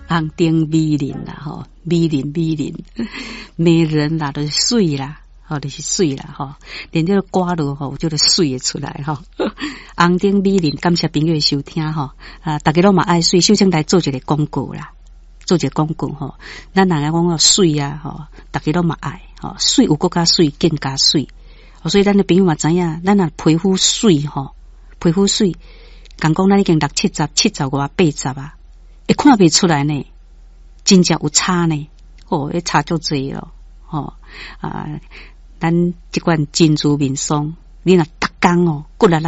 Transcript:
红顶美人啦吼，美人美人啦，就是水啦，吼就是水啦吼，连这个歌路吼，就是水会出来吼。红顶美人，感谢朋友的收听吼，大家拢嘛爱水，首先来做一个广告啦，做一个广告吼。咱人来讲个水啊吼，大家拢嘛爱吼，水有更加水，更加水。所以咱的朋友嘛知影，咱若皮肤水吼，皮肤水，讲咱已经60、70、70外、80啊，会看不出来呢，真正有差呢，会差足济咯，咱这款珍珠面霜，你若逐工骨力